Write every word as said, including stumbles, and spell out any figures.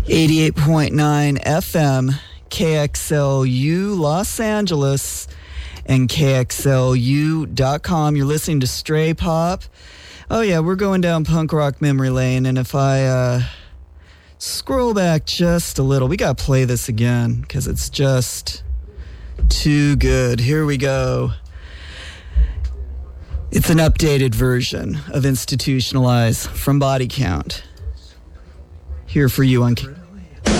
eighty-eight point nine F M, K X L U Los Angeles, and K X L U dot com. You're listening to Stray Pop. Oh yeah, we're going down punk rock memory lane, and if I uh, scroll back just a little, we gotta play this again, because it's just too good. Here we go. It's an updated version of Institutionalize from Body Count. Here for you on...